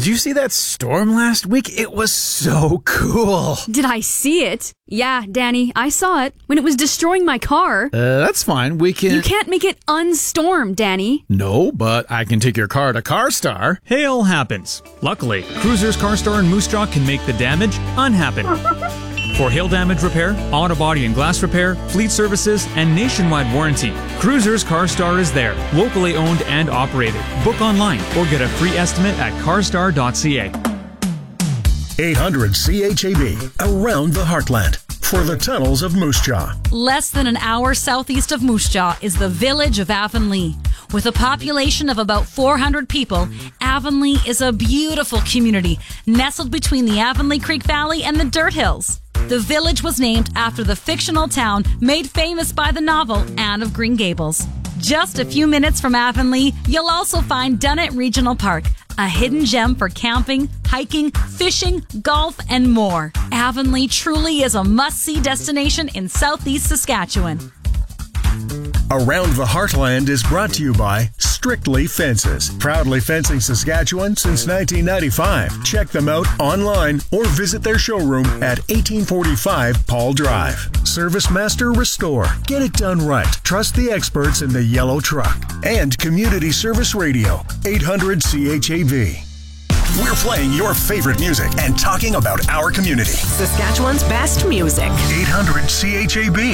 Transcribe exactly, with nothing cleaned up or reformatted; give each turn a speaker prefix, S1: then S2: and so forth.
S1: Did you see that storm last week? It was so cool.
S2: Did I see it? Yeah, Danny, I saw it when it was destroying my car.
S1: Uh, that's fine. We can...
S2: You can't make it unstorm, Danny.
S1: No, but I can take your car to CarStar.
S3: Hail happens. Luckily, Cruisers CarStar in Moose Jaw can make the damage unhappen. For hail damage repair, auto body and glass repair, fleet services, and nationwide warranty, Cruisers CarStar is there, locally owned and operated. Book online or get a free estimate at carstar dot c a.
S4: eight hundred C H A B, around the heartland, for the tunnels of Moose Jaw.
S5: Less than an hour southeast of Moose Jaw is the village of Avonlea. With a population of about four hundred people, Avonlea is a beautiful community nestled between the Avonlea Creek Valley and the Dirt Hills. The village was named after the fictional town made famous by the novel Anne of Green Gables. Just a few minutes from Avonlea, you'll also find Dunnett Regional Park, a hidden gem for camping, hiking, fishing, golf, and more. Avonlea truly is a must-see destination in southeast Saskatchewan.
S4: Around the Heartland is brought to you by Strictly Fences. Proudly fencing Saskatchewan since nineteen ninety-five. Check them out online or visit their showroom at eighteen forty-five Paul Drive. Service Master Restore. Get it done right. Trust the experts in the yellow truck. And Community Service Radio, eight hundred C H A B. We're playing your favorite music and talking about our community.
S6: Saskatchewan's best music.
S4: eight hundred C H A B.